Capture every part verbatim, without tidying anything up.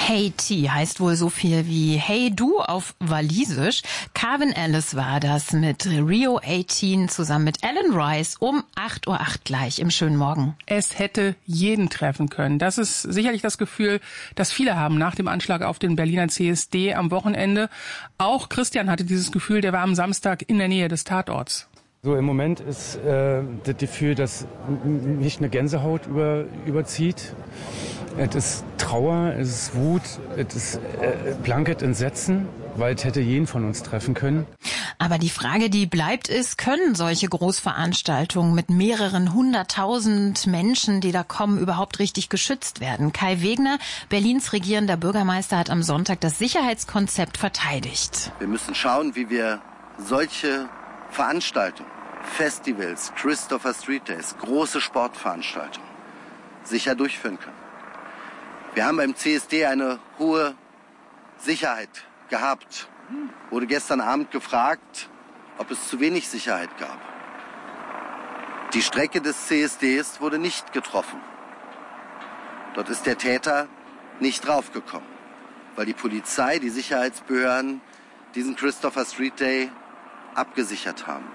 Haiti heißt wohl so viel wie Hey du auf Walisisch. Calvin Ellis war das mit Rio achtzehn zusammen mit Alan Rice um acht Uhr acht gleich im schönen Morgen. Es hätte jeden treffen können. Das ist sicherlich das Gefühl, das viele haben nach dem Anschlag auf den Berliner C S D am Wochenende. Auch Christian hatte dieses Gefühl, der war am Samstag in der Nähe des Tatorts. So im Moment ist äh, das Gefühl, dass mich eine Gänsehaut über, überzieht. Es ist Trauer, es ist Wut, es ist äh, blankes Entsetzen, weil es hätte jeden von uns treffen können. Aber die Frage, die bleibt, ist, können solche Großveranstaltungen mit mehreren hunderttausend Menschen, die da kommen, überhaupt richtig geschützt werden? Kai Wegner, Berlins regierender Bürgermeister, hat am Sonntag das Sicherheitskonzept verteidigt. Wir müssen schauen, wie wir solche Veranstaltungen, Festivals, Christopher Street Days, große Sportveranstaltungen sicher durchführen können. Wir haben beim C S D eine hohe Sicherheit gehabt. Wurde gestern Abend gefragt, ob es zu wenig Sicherheit gab. Die Strecke des C S Ds wurde nicht getroffen. Dort ist der Täter nicht draufgekommen, weil die Polizei, die Sicherheitsbehörden diesen Christopher Street Day abgesichert haben.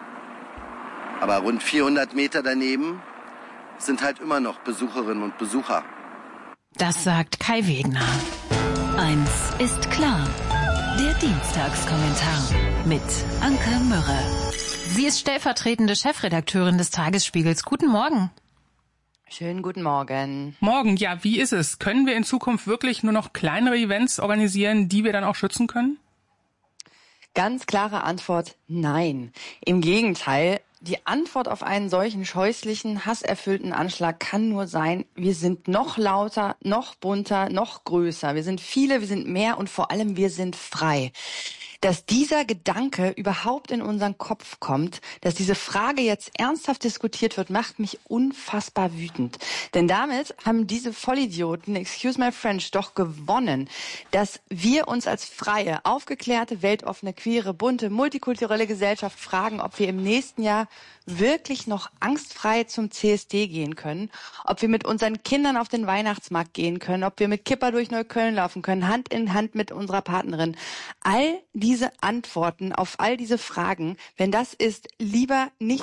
Aber rund vierhundert Meter daneben sind halt immer noch Besucherinnen und Besucher. Das sagt Kai Wegner. Eins ist klar. Der Dienstagskommentar mit Anke Mürre. Sie ist stellvertretende Chefredakteurin des Tagesspiegels. Guten Morgen. Schönen guten Morgen. Morgen, ja, wie ist es? Können wir in Zukunft wirklich nur noch kleinere Events organisieren, die wir dann auch schützen können? Ganz klare Antwort, nein. Im Gegenteil. Die Antwort auf einen solchen scheußlichen, hasserfüllten Anschlag kann nur sein, wir sind noch lauter, noch bunter, noch größer. Wir sind viele, wir sind mehr und vor allem wir sind frei. Dass dieser Gedanke überhaupt in unseren Kopf kommt, dass diese Frage jetzt ernsthaft diskutiert wird, macht mich unfassbar wütend. Denn damit haben diese Vollidioten, excuse my French, doch gewonnen, dass wir uns als freie, aufgeklärte, weltoffene, queere, bunte, multikulturelle Gesellschaft fragen, ob wir im nächsten Jahr wirklich noch angstfrei zum C S D gehen können, ob wir mit unseren Kindern auf den Weihnachtsmarkt gehen können, ob wir mit Kipper durch Neukölln laufen können, Hand in Hand mit unserer Partnerin. All diese Antworten auf all diese Fragen, wenn das ist, lieber nicht